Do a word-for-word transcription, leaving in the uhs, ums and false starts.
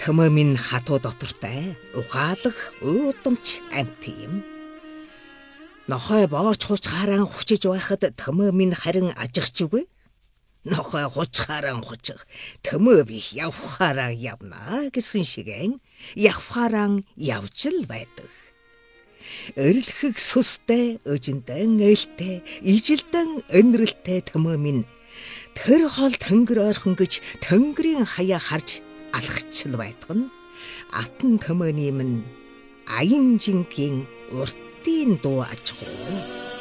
Төмөө минь хатуу дотортой угаалах уудамч амьт юм. Нохой боорч хучхааран хучиж байхад төмөө минь харин ажигч үгүй. Нохой хучхааран хучих төмөө би явхаараа явна гэсэн шигэн явхаараа явж л байдаг. Өрлөхөг сүстэй, өжөндөн ээлтэй, ижилдэн өнрөлтэй төмөө минь тэр хол тэнгэр ойрхон гэж тэнгэрийн хаяа харж алхачл байдаг нь атан төмөөний минь аян жингийн уртын дуу аж ахуй.